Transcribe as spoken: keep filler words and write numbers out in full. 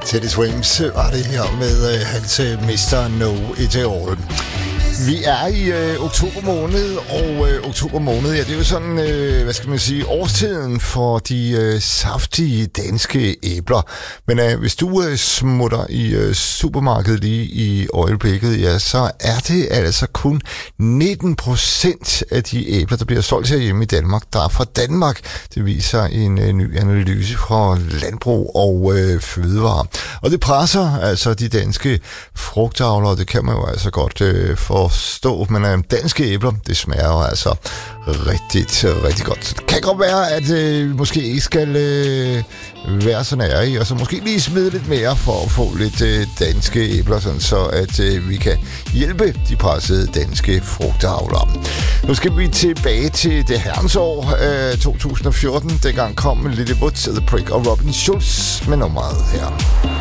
Teddy Swims var det her med øh, hans mister No It All. Vi er i øh, oktober måned, og øh, oktober måned, ja, det er jo sådan, øh, hvad skal man sige, årstiden for de øh, saftige danske æbler. Men øh, hvis du øh, smutter i øh, supermarkedet lige i øjeblikket, ja, så er det altså kun nitten procent af de æbler, der bliver solgt herhjemme i Danmark, der er fra Danmark. Det viser en øh, ny analyse fra Landbrug og øh, Fødevare. Og det presser altså de danske frugtavlere, det kan man jo altså godt øh, for stå, men øh, danske æbler, det smager jo altså rigtig, rigtig godt. Det kan godt være, at øh, vi måske ikke skal øh, være så nære i, og så måske lige smide lidt mere for at få lidt øh, danske æbler, sådan så at øh, vi kan hjælpe de pressede danske frugtavlere. Nu skal vi tilbage til det herrens år øh, to tusind og fjorten. Dengang kom Lille Woods, The Prick og Robin Schulz med nummeret her.